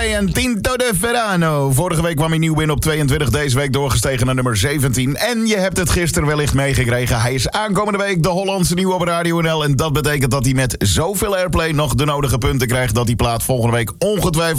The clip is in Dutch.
Play en Tinto de Verano. Vorige week kwam hij nieuw binnen op 22, deze week doorgestegen naar nummer 17. En je hebt het gisteren wellicht meegekregen. Hij is aankomende week de Hollandse nieuwe op Radio NL. En dat betekent dat hij met zoveel airplay nog de nodige punten krijgt dat die plaat volgende week ongetwijfeld